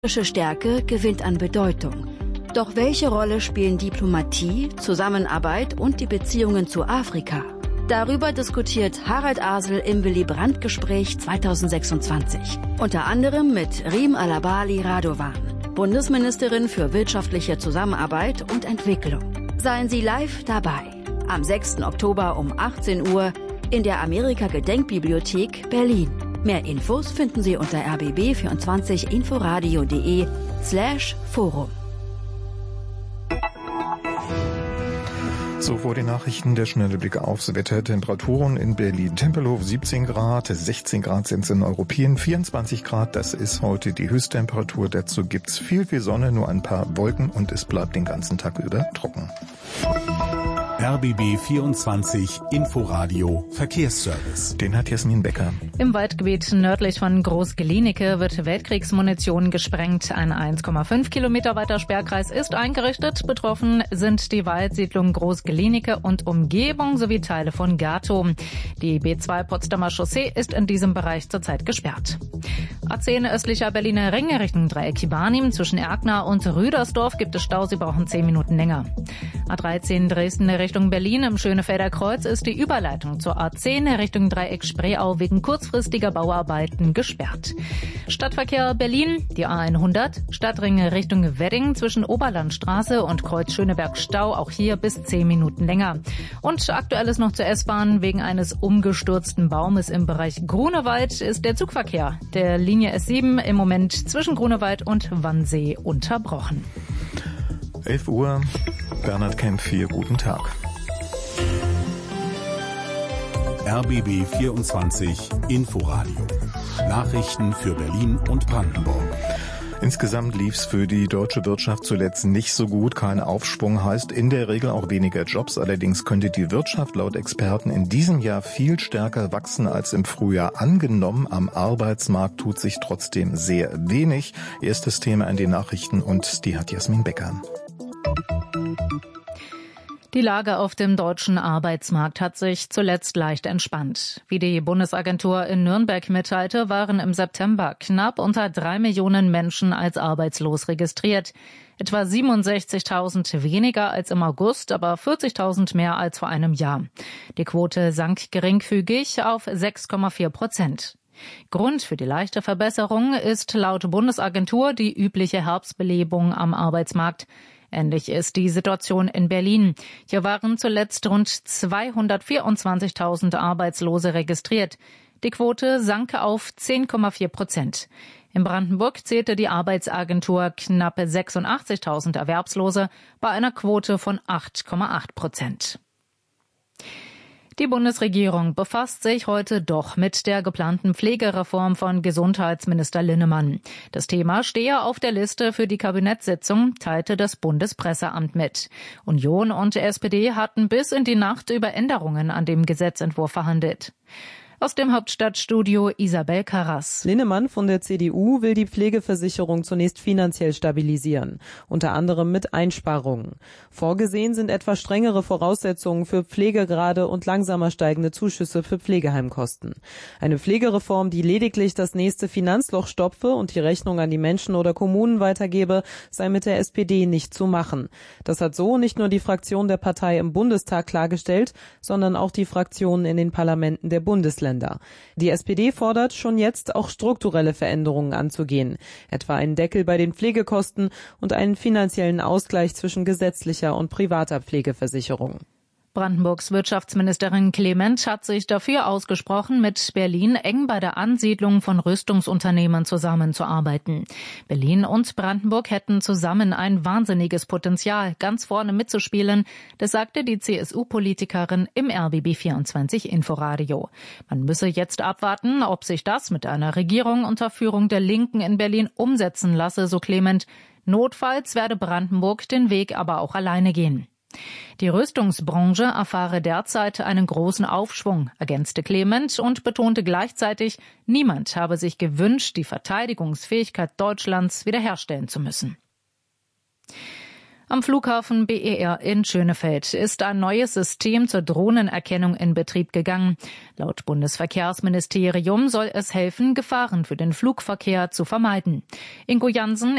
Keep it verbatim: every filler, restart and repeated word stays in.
Stärke gewinnt an Bedeutung. Doch welche Rolle spielen Diplomatie, Zusammenarbeit und die Beziehungen zu Afrika? Darüber diskutiert Harald Asel im Willy Brandt-Gespräch zweitausendsechsundzwanzig. Unter anderem mit Riem Alabali Radovan, Bundesministerin für wirtschaftliche Zusammenarbeit und Entwicklung. Seien Sie live dabei. Am sechsten Oktober um achtzehn Uhr in der Amerika-Gedenkbibliothek Berlin. Mehr Infos finden Sie unter r b b vierundzwanzig inforadio punkt de slash forum. So vor den Nachrichten der schnelle Blick aufs Wetter. Temperaturen in Berlin-Tempelhof siebzehn Grad, sechzehn Grad sind es in Europäen, vierundzwanzig Grad, das ist heute die Höchsttemperatur. Dazu gibt's viel, viel Sonne, nur ein paar Wolken und es bleibt den ganzen Tag über trocken. R B B vierundzwanzig Inforadio Verkehrsservice. Den hat Jasmin Becker. Im Waldgebiet nördlich von Groß-Glienicke wird Weltkriegsmunition gesprengt. Ein eins Komma fünf Kilometer weiter Sperrkreis ist eingerichtet. Betroffen sind die Waldsiedlung Groß-Glienicke und Umgebung sowie Teile von Gatow. Die B zwei Potsdamer Chaussee ist in diesem Bereich zurzeit gesperrt. A zehn östlicher Berliner Ring Richtung Dreieck Kibanim. Zwischen Erkner und Rüdersdorf gibt es Stau. Sie brauchen zehn Minuten länger. A dreizehn Dresden Richtung Berlin im Schönefelder Kreuz ist die Überleitung zur A zehn Richtung Dreieck Spreeau wegen kurzfristiger Bauarbeiten gesperrt. Stadtverkehr Berlin, die A hundert, Stadtring Richtung Wedding zwischen Oberlandstraße und Kreuz Schöneberg Stau, auch hier bis zehn Minuten länger. Und aktuelles noch zur S-Bahn, wegen eines umgestürzten Baumes im Bereich Grunewald ist der Zugverkehr der Linie S sieben im Moment zwischen Grunewald und Wannsee unterbrochen. elf Uhr, Bernhard Kempf hier, guten Tag. R B B vierundzwanzig Inforadio. Nachrichten für Berlin und Brandenburg. Insgesamt lief's für die deutsche Wirtschaft zuletzt nicht so gut. Kein Aufschwung heißt in der Regel auch weniger Jobs. Allerdings könnte die Wirtschaft laut Experten in diesem Jahr viel stärker wachsen als im Frühjahr angenommen. Am Arbeitsmarkt tut sich trotzdem sehr wenig. Erstes Thema in den Nachrichten und die hat Jasmin Becker. Die Lage auf dem deutschen Arbeitsmarkt hat sich zuletzt leicht entspannt. Wie die Bundesagentur in Nürnberg mitteilte, waren im September knapp unter drei Millionen Menschen als arbeitslos registriert. Etwa siebenundsechzigtausend weniger als im August, aber vierzigtausend mehr als vor einem Jahr. Die Quote sank geringfügig auf sechs Komma vier Prozent. Grund für die leichte Verbesserung ist laut Bundesagentur die übliche Herbstbelebung am Arbeitsmarkt. Ähnlich ist die Situation in Berlin. Hier waren zuletzt rund zweihundertvierundzwanzigtausend Arbeitslose registriert. Die Quote sank auf zehn Komma vier Prozent. In Brandenburg zählte die Arbeitsagentur knapp sechsundachtzigtausend Erwerbslose bei einer Quote von acht Komma acht Prozent. Die Bundesregierung befasst sich heute doch mit der geplanten Pflegereform von Gesundheitsminister Linnemann. Das Thema stehe auf der Liste für die Kabinettssitzung, teilte das Bundespresseamt mit. Union und S P D hatten bis in die Nacht über Änderungen an dem Gesetzentwurf verhandelt. Aus dem Hauptstadtstudio Isabel Karras. Linnemann von der C D U will die Pflegeversicherung zunächst finanziell stabilisieren, unter anderem mit Einsparungen. Vorgesehen sind etwa strengere Voraussetzungen für Pflegegrade und langsamer steigende Zuschüsse für Pflegeheimkosten. Eine Pflegereform, die lediglich das nächste Finanzloch stopfe und die Rechnung an die Menschen oder Kommunen weitergebe, sei mit der S P D nicht zu machen. Das hat so nicht nur die Fraktion der Partei im Bundestag klargestellt, sondern auch die Fraktionen in den Parlamenten der Bundesländer. Die S P D fordert schon jetzt auch strukturelle Veränderungen anzugehen, etwa einen Deckel bei den Pflegekosten und einen finanziellen Ausgleich zwischen gesetzlicher und privater Pflegeversicherung. Brandenburgs Wirtschaftsministerin Clement hat sich dafür ausgesprochen, mit Berlin eng bei der Ansiedlung von Rüstungsunternehmen zusammenzuarbeiten. Berlin und Brandenburg hätten zusammen ein wahnsinniges Potenzial, ganz vorne mitzuspielen. Das sagte die C S U-Politikerin im R B B vierundzwanzig Inforadio. Man müsse jetzt abwarten, ob sich das mit einer Regierung unter Führung der Linken in Berlin umsetzen lasse, so Clement. Notfalls werde Brandenburg den Weg aber auch alleine gehen. Die Rüstungsbranche erfahre derzeit einen großen Aufschwung, ergänzte Clement und betonte gleichzeitig, niemand habe sich gewünscht, die Verteidigungsfähigkeit Deutschlands wiederherstellen zu müssen. Am Flughafen B E R in Schönefeld ist ein neues System zur Drohnenerkennung in Betrieb gegangen. Laut Bundesverkehrsministerium soll es helfen, Gefahren für den Flugverkehr zu vermeiden. Ingo Jansen